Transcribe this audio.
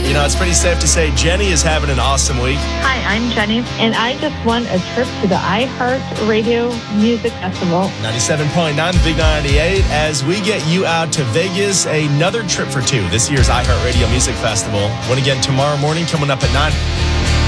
You know, it's pretty safe to say Jenny is having an awesome week. Hi, I'm Jenny, and I just won a trip to the iHeart Radio Music Festival. 97.9, the Big 98, as we get you out to Vegas, another trip for two, this year's iHeart Radio Music Festival. One again tomorrow morning, coming up at 9.